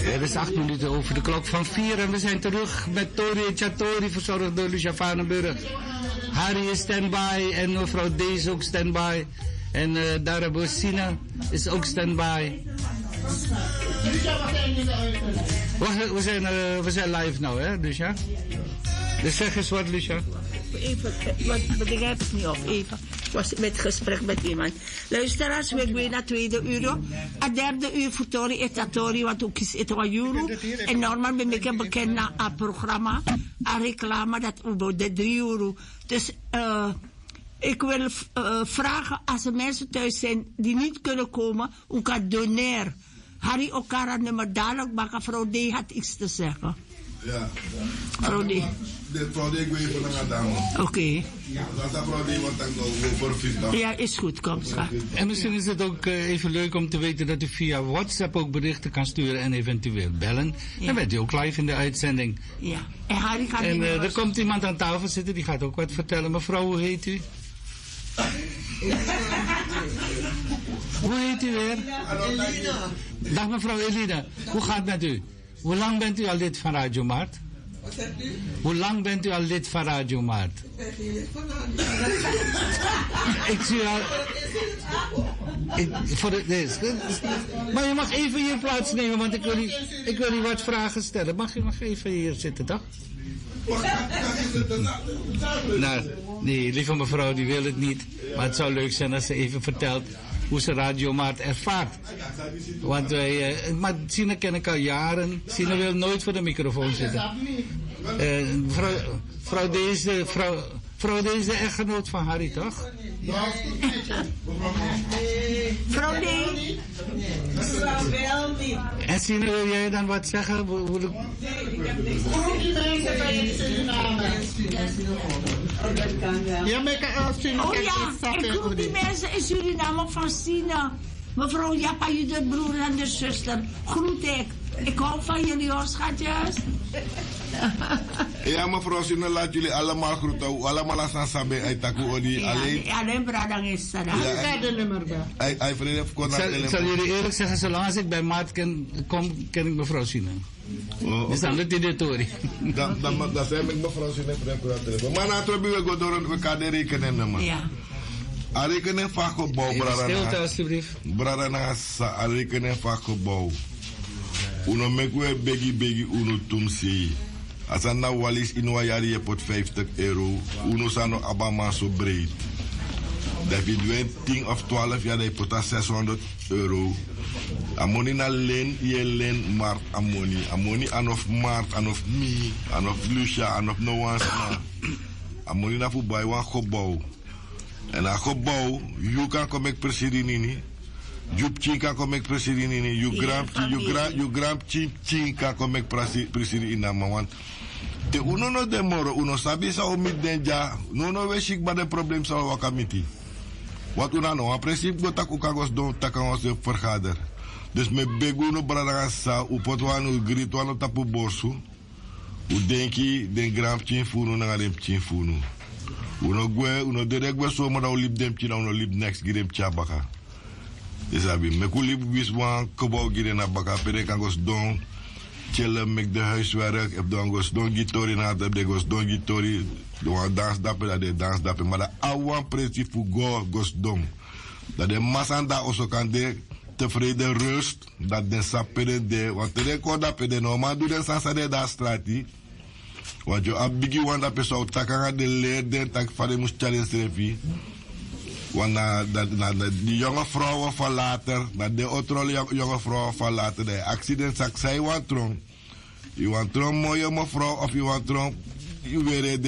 Het is 8 minuten over de klok van 4 en we zijn terug met Tori en Chatori, verzorgd door Lucia Vanenburg. Harry is standby en mevrouw D is ook standby. En Dara Bosina is ook standby. We zijn live nou, hè, Lucia? Dus zeg eens wat, Lucia. Even, wat ik heb het niet op, even. Ik was met gesprek met iemand. Luisteraars, we gaan naar tweede uur. Het derde uur voor Tori en Tatori, want ook is het wat euro. En normaal ben ik bekend naar het programma, een reclame, dat over de 3 euro. Dus ik wil vragen, als er mensen thuis zijn die niet kunnen komen, hoe kan doneren? Harry Okara nummer dadelijk, maar mevrouw D had iets te zeggen. Ja. Mevrouw D. Mevrouw D, ik wil even naar dame. Oké. Dat is mevrouw D, wat ik nou voor vinden. Ja, is goed, kom schat. En misschien is het ook even leuk om te weten dat u via WhatsApp ook berichten kan sturen en eventueel bellen. Ja. Dan bent u ook live in de uitzending. Ja. En Harry gaat en er komt iemand aan tafel zitten, die gaat ook wat vertellen. Mevrouw, hoe heet u? Hoe heet u weer? Elina. Dag mevrouw Elina, hoe gaat het met u? Hoe lang bent u al lid van Radio Maart? Hoe lang bent u al lid van Radio Maart? Ik zie al... Voor het eerst. Maar je mag even hier plaatsnemen, want ik wil u wat vragen stellen. Mag even hier zitten, toch? Nou, nee, lieve mevrouw, die wil het niet. Maar het zou leuk zijn als ze even vertelt hoe ze Radio Maart ervaart. Want wij, maar Sina ken ik al jaren. Sina wil nooit voor de microfoon zitten. Vrouw D is de echtgenoot van Harry, toch? Vrouw D. En Sina, wil jij dan wat zeggen? Ja, maar ik groet die mensen in Suriname van Sina. Mevrouw Jappa, je broer en de zuster. Groet ik. Ik hou van jullie hoor, schatjes. Ja, mevrouw Sina, laat jullie allemaal groeten. Allemaal als een sabi uit Odi. Alleen bradang is dat. Ik zal jullie eerlijk zeggen, zolang als ik bij Maat kom, ken ik mevrouw Sina. Dus dan lukt die Tori. Dan zijn ik mevrouw Sina voor de telefoon. Maar na we gaan door elkaar de rekening. Ja. A rekening van gebouw, brada. Stilte alsjeblieft. Brada na a rekening van gebouw. Uno mekwe begi uno tumsi. Asana walis inwa yari je pot €50. Uno sano abama so breed. David 10 of 12 jaar je pot €600. Amoni na len je len mart amoni. Amoni anof mart anof mi anof Lucia anof no one na. Amoni na fu boy wan gebouw. En a gebouw, you kan kom ik president nini. Jup chin kan kom ik president nini. You gram chin kan kom ik president in nama. Want te uno no demoro, uno sabi sa omit denja. No we shik ba de probleem sa wakamiti. Wat una no, a principe go tak ukagos don takangos de vergader. Dus me begu no brada sa upot wanu grit wanu tapu borsu. U denki den gram chin funu na dem chin funu. Uno deregwe so ma daw lib dem ci na uno lib next girem chabaka. Isabi me ku lib wis wan kobo gire na baka pere kan gos don chelle mek de huiswerk heb don gos don gitori na de gos don gitori don dans dape da de dans dape maar da awan presi fu go gos don dat de masanda also kan de tevreden rust dat de sapere de want de ko da pe de no ma du den sansa de da strati. Want je abigi wanda peso takanga de leer den tak fade moest challenge refi. Want die jonge vrouwen van later, dat de otro jonge vrouwen van later, de accident zak zij want trom. Je want trom mooie mevrouw of je want trom, je weer